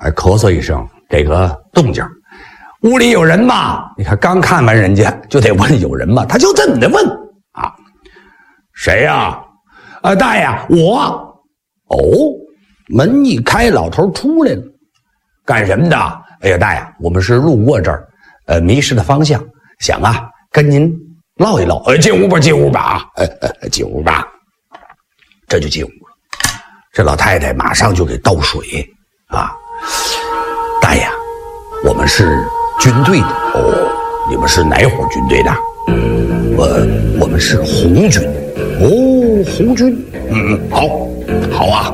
还咳嗽一声，这个动静。屋里有人吗？你看刚看完人家就得问有人吗？他就这么的问啊。谁呀？大爷，我。哦，门一开，老头出来了。干什么的？哎呀，大爷，我们是路过这儿，迷失了方向，想啊跟您唠一唠。进屋吧，进屋吧啊！进屋吧。这就进屋了。这老太太马上就给倒水啊。大爷，我们是军队的。哦，你们是哪伙军队的？我们是红军。哦，红军。好啊。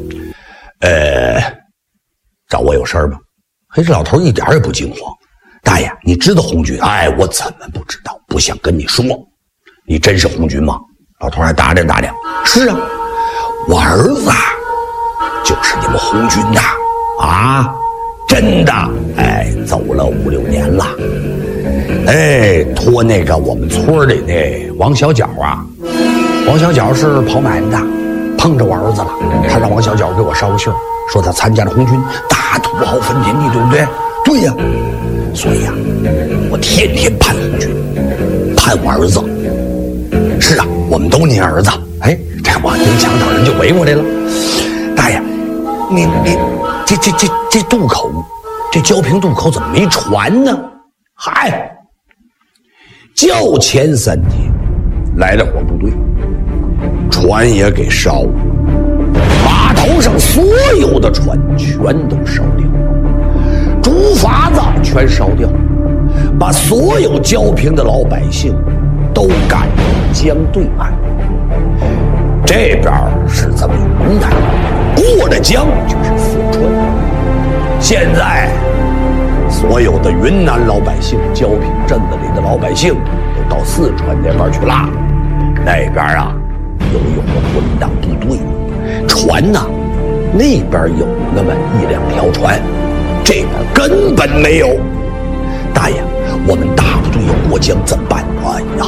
找我有事儿吗？嘿，这老头一点也不惊慌。大爷，你知道红军？哎，我怎么不知道？不想跟你说。你真是红军吗？老头还打量打量。是啊，我儿子就是你们红军的啊，真的。哎，走了5、6年了。哎，托那个我们村里那王小脚啊，王小脚是跑买卖的，碰着我儿子了，他让王小脚给我捎个信儿，说他参加了红军，大土豪分田地，对不对？对呀。所以啊，我天天盼红军，盼我儿子。是啊，我们都您儿子。哎，这我丁强等人就围过来了。大爷，你这渡口，这焦平渡口怎么没船呢？嗨，较前3天来了伙部队，船也给烧了，码头上所有的船全都烧掉，竹筏子全烧掉，把所有焦平的老百姓都赶到江对岸。这边是这么云南，过了江就是四川。现在所有的云南老百姓，焦平镇子里的老百姓都到四川那边去了。那边啊有一伙混党部队，船呢那边有那么1、2条船，这边根本没有。大爷，我们大部队要过江怎么办？哎呀，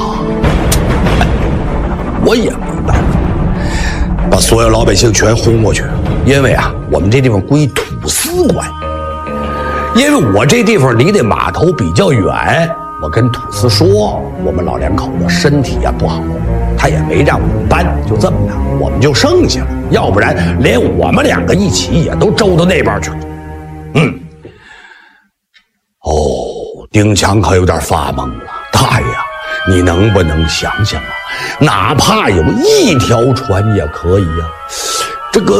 我也没办法，把所有老百姓全轰过去。因为啊，我们这地方归土司管，因为我这地方离这码头比较远，我跟土司说，我们老2口子身体不好，他也没让我们搬，就这么的，我们就剩下了，要不然连我们2个一起也都周到那边去了。丁强可有点发懵了。大爷，你能不能想想啊？哪怕有1条船也可以啊。这个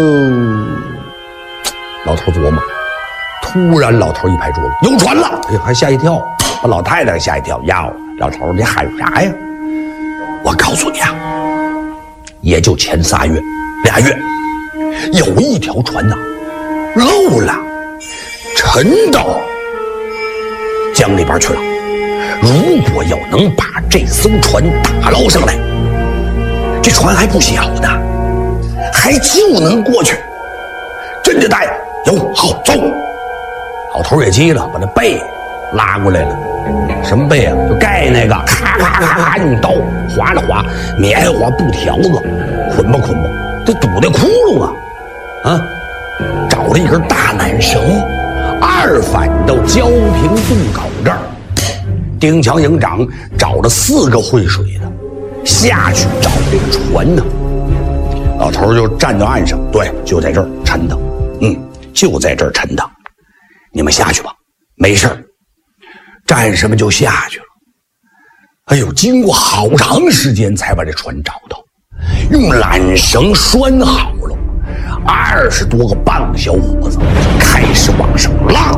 老头琢磨，突然老头一拍桌子，有船了！哎呀，还吓一跳，把老太太吓一跳。呀，老头你喊啥呀？我告诉你啊，也就前3月、2月，有1条船呐漏了，沉到江里边去了。如果要能把这艘船打捞上来，这船还不小呢，还就能过去。真的大爷，有，好，走。老头也急了，把那背拉过来了。什么背啊？就盖那个，咔咔咔咔用刀划了划，棉花布条子捆吧捆吧，这堵的窟窿啊！找了一根大缆绳，2反到焦平渡口这儿。丁强营长找了4个会水的下去找这个船呢。老头就站到岸上，对，就在这儿沉的，就在这儿沉的。你们下去吧，没事儿。战士们就下去了。哎呦，经过好长时间才把这船找到，用缆绳拴好了，20多个棒小伙子就开始往上拉。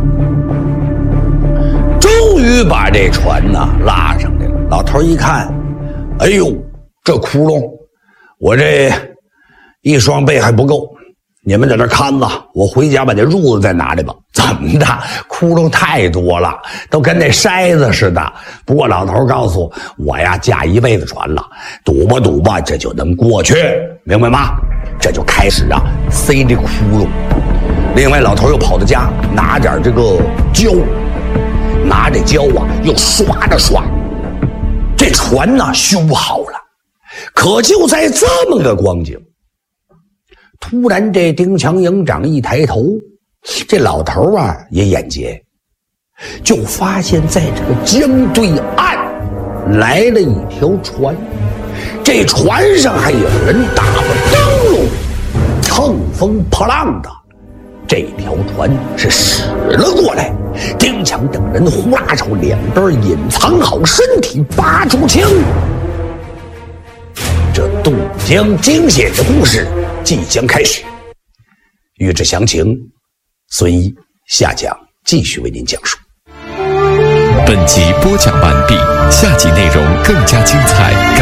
终于把这船拉上来了。老头一看，哎呦，这窟窿，我这一双背还不够，你们在这看着，我回家把这褥子再拿来吧。怎么的？窟窿太多了，都跟那筛子似的。不过老头告诉我呀，驾一辈子船了，堵吧堵吧，这就能过去，明白吗？这就开始塞这窟窿。另外，老头又跑到家拿点这个胶，拿这胶又刷着刷，这船修好了。可就在这么个光景，突然这丁强营长一抬头， 这老头啊也眼尖，就发现在这个江对岸来了一条船，这船上还有人打着灯笼，乘风破浪的。这条船是驶了过来，丁强等人呼啦朝两边隐藏好身体，拔出枪。这渡江惊险的故事即将开始，欲知详情，孙一下讲继续为您讲述。 本集播讲完毕，下集内容更加精彩。